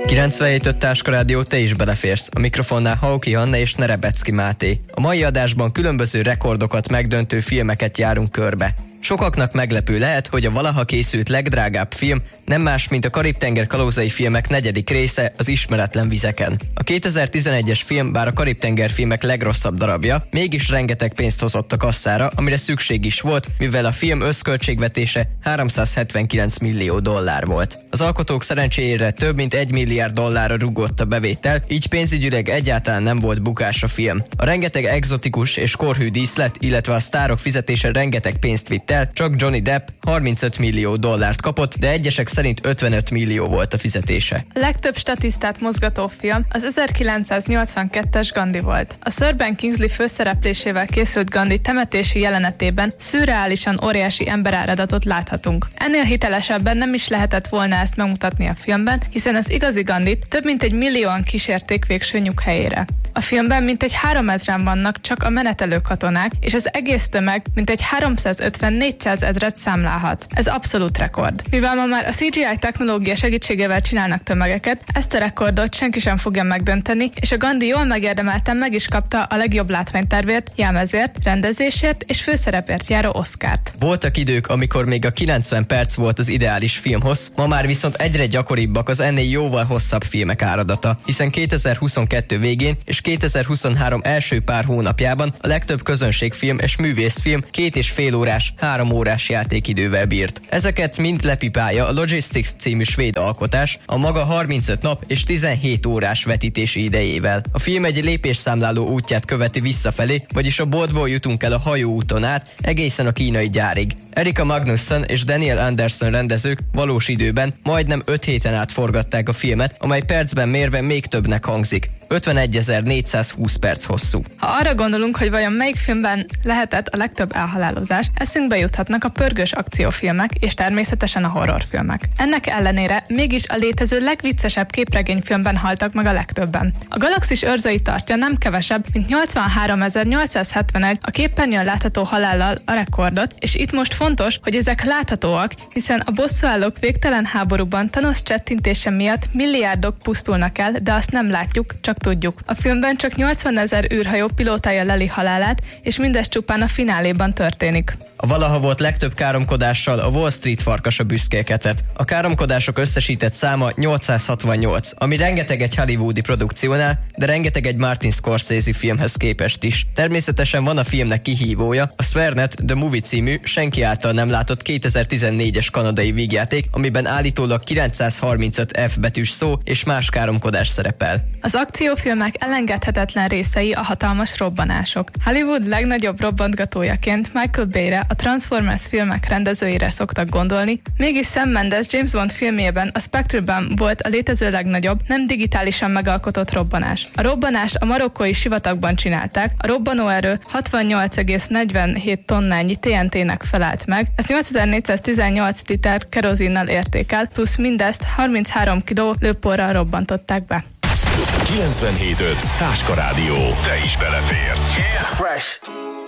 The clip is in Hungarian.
97.5 Táska Rádió, te is beleférsz. A mikrofonnál Hauki Anna és Nerebecki Máté. A mai adásban különböző rekordokat megdöntő filmeket járunk körbe. Sokaknak meglepő lehet, hogy a valaha készült legdrágább film nem más, mint a Karib-tenger kalózai filmek 4. része, az Ismeretlen vizeken. A 2011-es film, bár a Karib-tenger filmek legrosszabb darabja, mégis rengeteg pénzt hozott a kasszára, amire szükség is volt, mivel a film összköltségvetése $379 millió volt. Az alkotók szerencsére több mint $1 milliárd rúgott a bevétel, így pénzügyileg egyáltalán nem volt bukás a film. A rengeteg egzotikus és korhű díszlet, illetve a sztárok fizetése rengeteg pénzt vitt el, csak Johnny Depp $35 millió kapott, de egyesek szerint 55 millió volt a fizetése. A legtöbb statisztát mozgató film az 1982-es Gandhi volt. A Sir Ben Kingsley főszereplésével készült Gandhi temetési jelenetében szürreálisan óriási emberáradatot láthatunk. Ennél hitelesebben nem is lehetett volna ezt megmutatni a filmben, hiszen az igazi Gandhit több mint 1 millióan kísérték végső nyughelyére. A filmben mintegy 3000-en vannak csak a menetelő katonák, és az egész tömeg mintegy 350-400 ezret számlálhat. Ez abszolút rekord. Mivel ma már a CGI technológia segítségével csinálnak tömegeket, ezt a rekordot senki sem fogja megdönteni, és a Gandhi jól megérdemelten meg is kapta a legjobb látványtervért, jelmezért, rendezésért és főszerepért járó Oscart. Voltak idők, amikor még a 90 perc volt az ideális filmhoz, ma már viszont egyre gyakoribbak az ennél jóval hosszabb filmek áradata, hiszen 2022 végén és 2023 első pár hónapjában a legtöbb közönségfilm és művészfilm 2,5 órás, 3 órás játékidővel bírt. Ezeket mind lepipálja a Logistics című svéd alkotás a maga 35 nap és 17 órás vetítési idejével. A film egy lépésszámláló útját követi visszafelé, vagyis a boltból jutunk el a hajóúton át egészen a kínai gyárig. Erika Magnusson és Daniel Anderson rendezők valós időben majdnem 5 héten át forgatták a filmet, amely percben mérve még többnek hangzik. 51.420 perc hosszú. Ha arra gondolunk, hogy vajon melyik filmben lehetett a legtöbb elhalálozás, eszünkbe juthatnak a pörgős akciófilmek és természetesen a horrorfilmek. Ennek ellenére mégis a létező legviccesebb képregényfilmben haltak meg a legtöbben. A Galaxis őrzői tartja nem kevesebb, mint 83.871 a képernyőn látható halállal a rekordot, és itt most fontos, hogy ezek láthatóak, hiszen a bosszúállók végtelen háborúban Thanos csettintése miatt milliárdok pusztulnak el, de azt nem látjuk, csak tudjuk. A filmben csak 80.000 űrhajó pilótája leli halálát, és mindez csupán a fináléban történik. A valaha volt legtöbb káromkodással a Wall Street farkasa büszkélkedett. A káromkodások összesített száma 868, ami rengeteg egy hollywoodi produkciónál, de rengeteg egy Martin Scorsese filmhez képest is. Természetesen van a filmnek kihívója, a Swearnet The Movie című, senki által nem látott 2014-es kanadai vígjáték, amiben állítólag 935 F betűs szó és más káromkodás szerepel. Az akciófilmek elengedhetetlen részei a hatalmas robbanások. Hollywood legnagyobb robbantgatójaként Michael Bay-re, a Transformers filmek rendezőire szoktak gondolni, mégis Sam Mendes James Bond filmjében, a Spectre-ben volt a létező legnagyobb, nem digitálisan megalkotott robbanás. A robbanást a marokkói sivatagban csinálták, a robbanóerő 68,47 tonnányi TNT-nek felelt meg, ez 8418 liter kerozinnal értékel, plusz mindezt 33 kg lőporral robbantották be. 97.5 Táska Rádió. Te is beleférsz. Yeah. Fresh.